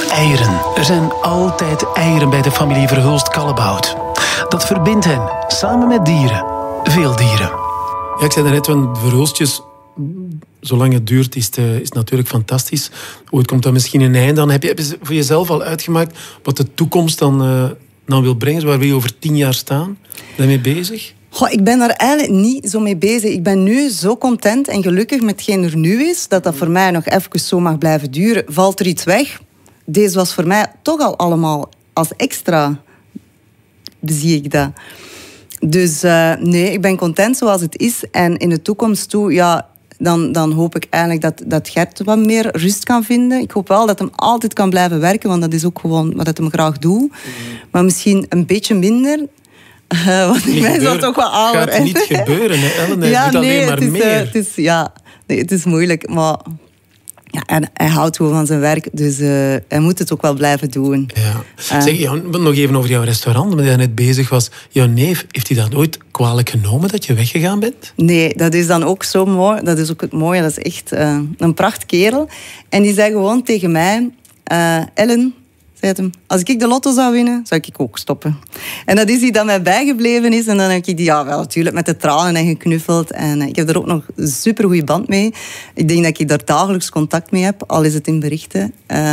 Eieren. Er zijn altijd eieren bij de familie Verhulst-Callebaut. Dat verbindt hen, samen met dieren. Veel dieren. Ja, ik zei daarnet, van de Verhulstjes, zolang het duurt, is het natuurlijk fantastisch. Ooit komt dat misschien een einde aan. Heb je voor jezelf al uitgemaakt wat de toekomst dan wil brengen? Waar wil je over 10 jaar staan? Ben je mee bezig? Goh, ik ben daar eigenlijk niet zo mee bezig. Ik ben nu zo content en gelukkig met hetgeen er nu is, dat voor mij nog even zo mag blijven duren. Valt er iets weg? Deze was voor mij toch al allemaal als extra, zie ik dat. Dus nee, ik ben content zoals het is. En in de toekomst toe, ja, dan hoop ik eigenlijk dat Gert wat meer rust kan vinden. Ik hoop wel dat hem altijd kan blijven werken, want dat is ook gewoon wat hij graag doet. Maar misschien een beetje minder. Want ik ben zo toch wel ouder. Het gaat niet gebeuren, hè, Ellen. Hij doet alleen maar meer. Het is moeilijk, maar ja, hij houdt gewoon van zijn werk, dus hij moet het ook wel blijven doen. Ja. Zeg, nog even over jouw restaurant, omdat jij net bezig was. Jouw neef, heeft hij dat ooit kwalijk genomen dat je weggegaan bent? Nee, dat is dan ook zo mooi. Dat is ook het mooie. Dat is echt een prachtkerel. En die zei gewoon tegen mij, Ellen, zei hem, als ik de lotto zou winnen, zou ik ook stoppen. En dat is iets dat mij bijgebleven is. En dan heb ik die, ja, wel, natuurlijk met de tranen en geknuffeld. En ik heb er ook nog een supergoeie band mee. Ik denk dat ik daar dagelijks contact mee heb, al is het in berichten.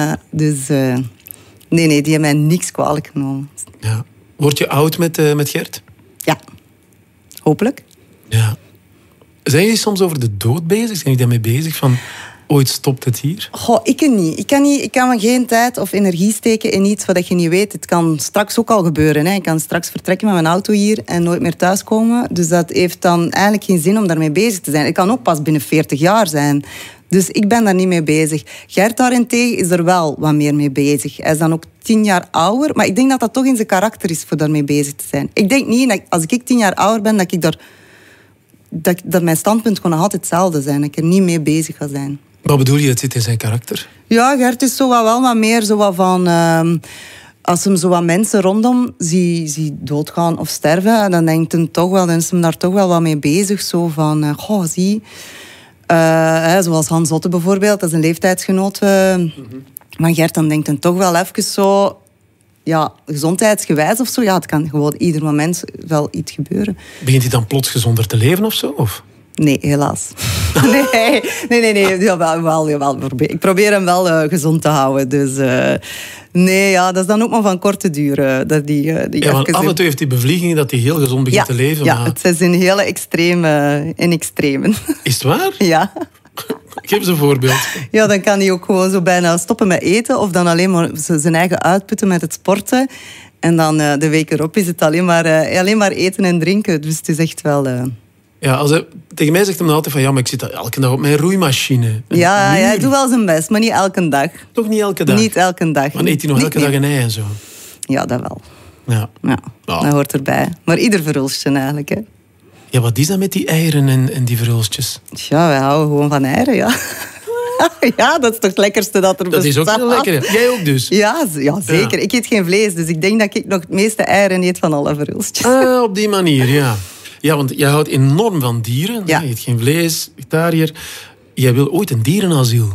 Nee, die hebben mij niks kwalijk genomen. Ja. Word je oud met Gert? Ja, hopelijk. Ja. Zijn jullie soms over de dood bezig? Zijn jullie daarmee bezig? Van, ooit stopt het hier? Goh, ik niet. Ik kan geen tijd of energie steken in iets wat je niet weet. Het kan straks ook al gebeuren. Hè. Ik kan straks vertrekken met mijn auto hier en nooit meer thuiskomen. Dus dat heeft dan eigenlijk geen zin om daarmee bezig te zijn. Het kan ook pas binnen 40 jaar zijn. Dus ik ben daar niet mee bezig. Gert daarentegen is er wel wat meer mee bezig. Hij is dan ook 10 jaar ouder. Maar ik denk dat dat toch in zijn karakter is voor daarmee bezig te zijn. Ik denk niet dat als ik 10 jaar ouder ben, dat ik daar... Dat mijn standpunt gewoon nog altijd hetzelfde zijn. Dat ik er niet mee bezig ga zijn. Wat bedoel je, het zit in zijn karakter? Ja, Gert is zo wel wat meer zo wat van... als hem zo wat mensen rondom zie doodgaan of sterven, dan denkt hij toch wel, dan is hem daar toch wel wat mee bezig. Zo van, zie... zoals Hans Otte bijvoorbeeld, dat is een leeftijdsgenoot van Gert. Dan denkt hij toch wel even zo... Ja, gezondheidsgewijs of zo. Ja, het kan gewoon ieder moment wel iets gebeuren. Begint hij dan plots gezonder te leven of zo? Of? Nee, helaas. Nee. Jawel. Ik probeer hem wel gezond te houden. Dus nee, ja, dat is dan ook maar van korte duur. Want af en toe heeft hij bevliegingen dat hij heel gezond begint te leven. Ja, maar... het is in hele extremen. Is het waar? Ja. Geef eens een voorbeeld. Ja, dan kan hij ook gewoon zo bijna stoppen met eten. Of dan alleen maar zijn eigen uitputten met het sporten. En dan de week erop is het alleen maar eten en drinken. Dus het is echt wel... Ja, tegen mij zegt hij altijd van... Ja, maar ik zit elke dag op mijn roeimachine. Ja, hij doet wel zijn best, maar niet elke dag. Toch niet elke dag? Niet elke dag. Maar eet hij nog elke dag een ei en zo? Ja, dat wel. Ja. Dat hoort erbij. Maar ieder verhulstje eigenlijk, hè. Ja, wat is dat met die eieren en die verhulstjes? Ja, wij houden gewoon van eieren, ja. Ja, dat is toch het lekkerste dat er bestaat. Dat is ook heel lekker, hè? Jij ook dus? Ja, zeker. Ja. Ik eet geen vlees, dus ik denk dat ik nog het meeste eieren eet van alle verhulstjes. Op die manier, ja. Ja, want jij houdt enorm van dieren. Ja. Je eet geen vlees, vegetariër. Jij wil ooit een dierenasiel.